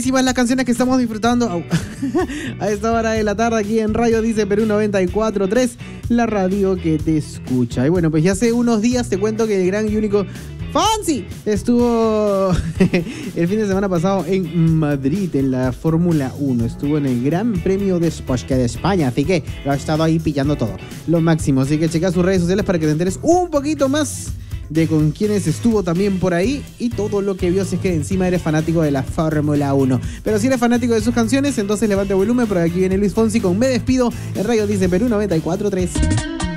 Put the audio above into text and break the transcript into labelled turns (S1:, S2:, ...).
S1: buenísimas las canciones que estamos disfrutando a esta hora de la tarde aquí en Radio Dice Perú 94.3, la radio que te escucha. Y bueno, pues ya hace unos días te cuento que el gran y único Fonsi estuvo el fin de semana pasado en Madrid en la Fórmula 1. Estuvo en el Gran Premio de España, así que lo ha estado ahí pillando todo, lo máximo. Así que checa sus redes sociales para que te enteres un poquito más de con quienes estuvo también por ahí y todo lo que vio, si es que encima eres fanático de la Fórmula 1. Pero si eres fanático de sus canciones, entonces levante volumen, porque aquí viene Luis Fonsi con Me Despido en Radio Dice Perú 94.3.